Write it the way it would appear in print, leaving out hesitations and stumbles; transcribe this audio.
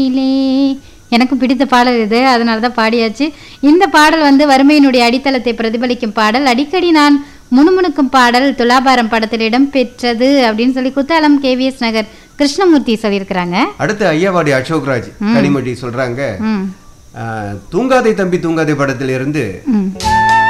எனக்கும் பிடித்த பாடல் இது, அதனால தான் பாடியாச்சு. இந்த பாடல் வந்து வறுமையினுடைய அடித்தளத்தை பிரதிபலிக்கும் பாடல். அடிக்கடி நான் முணுமுணுக்கும் பாடல் துலாபாரம் படத்தில் இடம் பெற்றது அப்படின்னு சொல்லி குத்தாலம் KVS நகர் கிருஷ்ணமூர்த்தி சொல்லியிருக்கிறாங்க. அடுத்து ஐயாவாடி அசோக்ராஜ் கனிமொழி சொல்றாங்க, தூங்காதே தம்பி தூங்காதே படத்திலிருந்து